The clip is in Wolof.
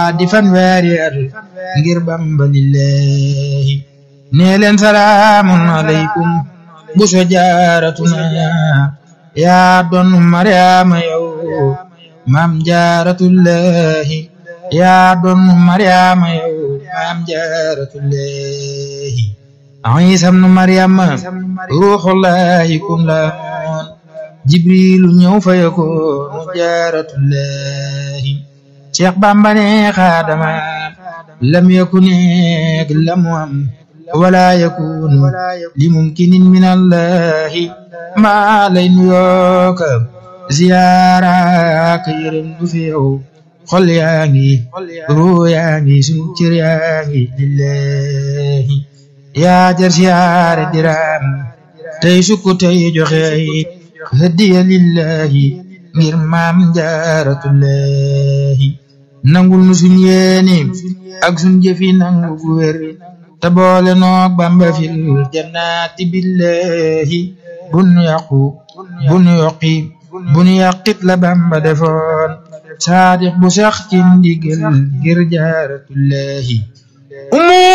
di fanweeri at ngir Bamba lillahi nee leen salaamun aleykum bu so jaaratuna yaa doon Mariama yow maam jaaratullahi yaa doon Mariama yow maam jaaratullahi Isa ibnu Maryama ruuxullahi kun la moon Jibrilu ñëw fa yakoonu jaaratullahi Cheikh Bamba ne xaadama lam yakuneek lamu am wala yakunu li mumkinin min allahi maa lay nuyooka ziyaaraak yërëm du fi yow xol yaa ngi ruu yaa ngi sunu cër yaa ngi lillahi yaa jar siyaare diraam tey sukku tey joxe hadiya lillahi ngir maam jaaratullahi nangul nu suñ yéene ak suñ jëfi nangu gu wér te boole noog Bamba fil jannaati billahi bunu yàqu bunu yokki bunu yàqit la Bamba defoon saadiq bu sax ci ndigal ngir jaaratullahi